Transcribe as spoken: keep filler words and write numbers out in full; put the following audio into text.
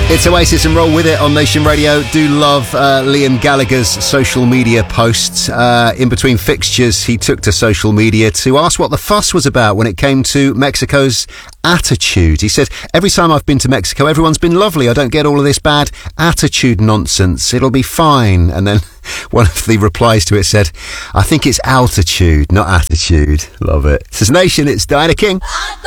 It's Oasis and Roll With It on Nation Radio. Do love uh, Liam Gallagher's social media posts. Uh, in between fixtures, he took to social media to ask what the fuss was about when it came to Mexico's attitude. He said, every time I've been to Mexico, everyone's been lovely. I don't get all of this bad attitude nonsense. It'll be fine. And then one of the replies to it said, I think it's altitude, not attitude. Love it. This is Nation, it's Diana King.